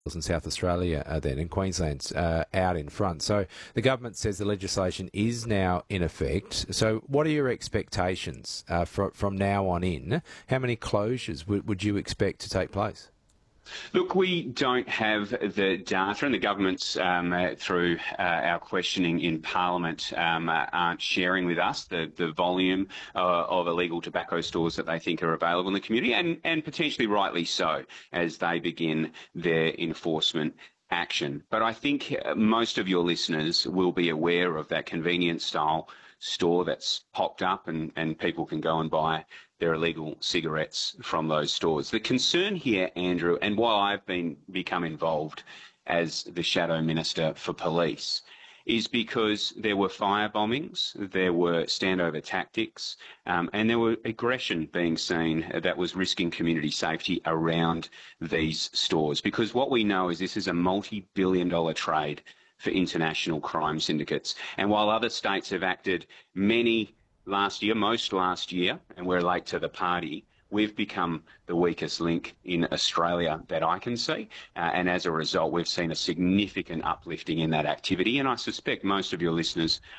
in South Australia then, and Queensland's out in front. So the government says the legislation is now in effect. So what are your expectations from now on in? How many closures would you expect to take place? Look, we don't have the data, and the governments, through our questioning in Parliament, aren't sharing with us the volume of illegal tobacco stores that they think are available in the community, and potentially rightly so, as they begin their enforcement action. But I think most of your listeners will be aware of that convenience style store that's popped up, and people can go and buy their illegal cigarettes from those stores. The concern here, Andrew, and why I've become involved as the Shadow Minister for Police, is because there were fire bombings, there were standover tactics, and there were aggression being seen that was risking community safety around these stores. Because what we know is this is a multi-billion-dollar trade for international crime syndicates. And while other states have acted most last year, and we're late to the party, we've become the weakest link in Australia that I can see. And as a result, we've seen a significant uplifting in that activity. And I suspect most of your listeners